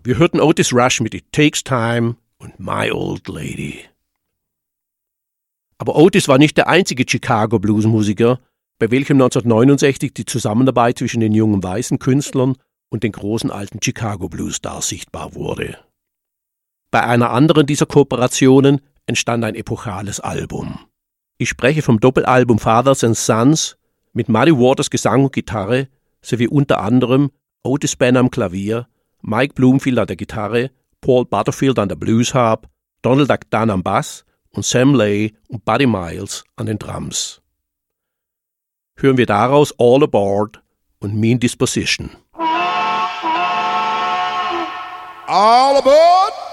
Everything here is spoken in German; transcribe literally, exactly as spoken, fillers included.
Wir hörten Otis Rush mit It Takes Time und My Old Lady. Aber Otis war nicht der einzige Chicago-Blues-Musiker, bei welchem neunzehnhundertneunundsechzig die Zusammenarbeit zwischen den jungen weißen Künstlern und den großen alten Chicago-Blues-Stars sichtbar wurde. Bei einer anderen dieser Kooperationen entstand ein epochales Album. Ich spreche vom Doppelalbum Fathers and Sons mit Muddy Waters Gesang und Gitarre sowie unter anderem Otis Spann am Klavier, Mike Bloomfield an der Gitarre, Paul Butterfield an der Bluesharp, Donald McDunn am Bass und Sam Lay und Buddy Miles an den Drums. Hören wir daraus All Aboard und Mean Disposition. All aboard!